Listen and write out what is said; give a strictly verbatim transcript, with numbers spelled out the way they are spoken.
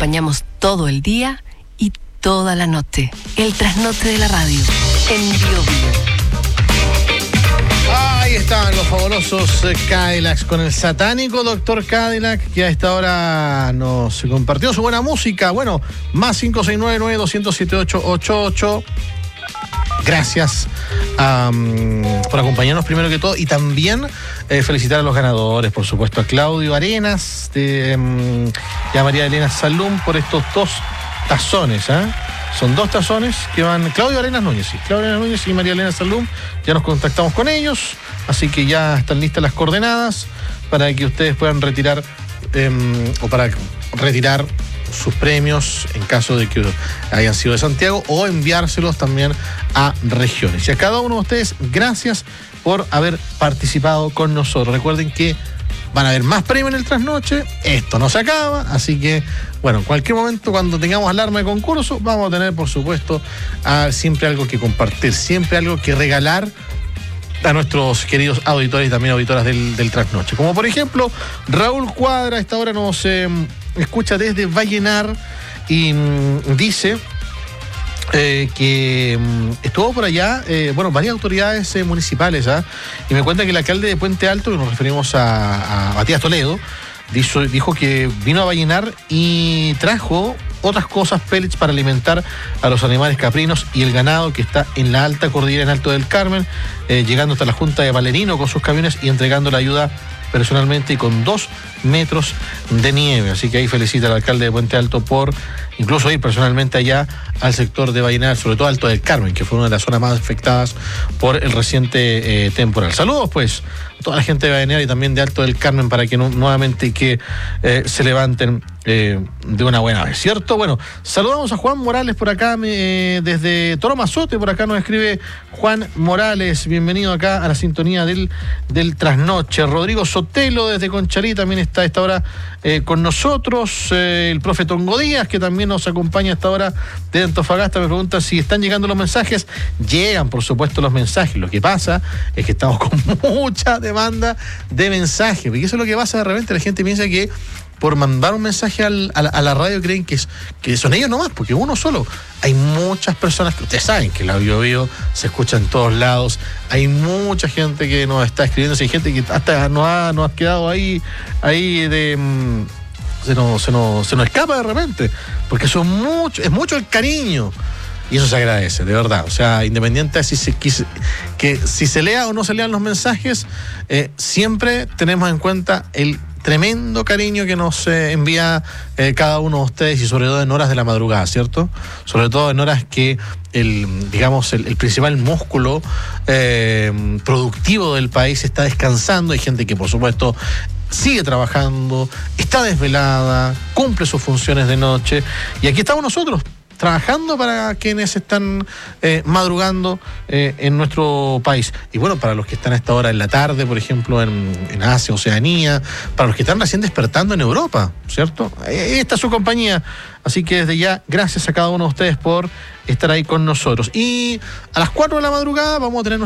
acompañamos todo el día y toda la noche. El trasnoche de la radio, en Bio Bio. Ahí estaban los fabulosos Cadillacs con el satánico doctor Cadillac, que a esta hora nos compartió su buena música. Bueno, más cinco seis nueve nueve dos cero cero siete ocho ocho ocho. Gracias um, por acompañarnos primero que todo, y también eh, felicitar a los ganadores, por supuesto, a Claudio Arenas de, um, y a María Elena Salum por estos dos tazones, ¿eh? Son dos tazones que van, Claudio Arenas Núñez, sí, Claudio Arenas Núñez y María Elena Salum. Ya nos contactamos con ellos, así que ya están listas las coordenadas para que ustedes puedan retirar eh, o para retirar sus premios en caso de que hayan sido de Santiago, o enviárselos también a regiones. Y a cada uno de ustedes, gracias por haber participado con nosotros. Recuerden que van a haber más premios en el trasnoche, esto no se acaba, así que, bueno, en cualquier momento, cuando tengamos alarma de concurso, vamos a tener, por supuesto, a, siempre algo que compartir, siempre algo que regalar a nuestros queridos auditores y también auditoras del, del trasnoche. Como por ejemplo, Raúl Cuadra, a esta hora nos eh, escucha desde Vallenar y mm, dice eh, que mm, estuvo por allá, eh, bueno, varias autoridades eh, municipales, ¿ah? Y me cuenta que el alcalde de Puente Alto, que nos referimos a, a Matías Toledo, dijo, dijo que vino a Vallenar y trajo otras cosas, pellets para alimentar a los animales caprinos y el ganado que está en la alta cordillera en Alto del Carmen, eh, llegando hasta la Junta de Valerino con sus camiones y entregando la ayuda personalmente y con dos metros de nieve. Así que ahí felicita al alcalde de Puente Alto por incluso ir personalmente allá al sector de Vallenar, sobre todo Alto del Carmen, que fue una de las zonas más afectadas por el reciente eh, temporal. Saludos pues a toda la gente de Vallenar y también de Alto del Carmen para que no, nuevamente que eh, se levanten eh, de una buena vez, ¿cierto? Bueno, saludamos a Juan Morales por acá, eh, desde Toro Mazote, por acá nos escribe Juan Morales, bienvenido acá a la sintonía del, del trasnoche. Rodrigo Sotelo desde Conchalí también está a esta hora eh, con nosotros. Eh, el profe Tongo Díaz, que también nos acompaña a esta hora de Antofagasta, me pregunta si están llegando los mensajes. Llegan, por supuesto, los mensajes. Lo que pasa es que estamos con mucha demanda de mensajes, porque eso es lo que pasa de repente. La gente piensa que por mandar un mensaje al, a, la, a la radio creen que, es, que son ellos nomás, porque uno solo. Hay muchas personas que ustedes saben que la Bio Bio se escucha en todos lados. Hay mucha gente que nos está escribiendo, hay gente que hasta nos ha, nos ha quedado ahí, ahí de... Mmm, se, nos, se, nos, se nos escapa de repente, porque son mucho, es mucho el cariño. Y eso se agradece, de verdad. O sea, independiente de si se, que, que si se lea o no se lean los mensajes, eh, siempre tenemos en cuenta el tremendo cariño que nos eh, envía eh, cada uno de ustedes, y sobre todo en horas de la madrugada, ¿cierto? Sobre todo en horas que el, digamos, el, el principal músculo eh, productivo del país está descansando. Hay gente que, por supuesto, sigue trabajando, está desvelada, cumple sus funciones de noche, y aquí estamos nosotros, trabajando para quienes están eh, madrugando eh, en nuestro país. Y bueno, para los que están a esta hora en la tarde, por ejemplo, en, en Asia, Oceanía, para los que están recién despertando en Europa, ¿cierto? Esta es su compañía. Así que desde ya, gracias a cada uno de ustedes por estar ahí con nosotros. Y a las cuatro de la madrugada vamos a tener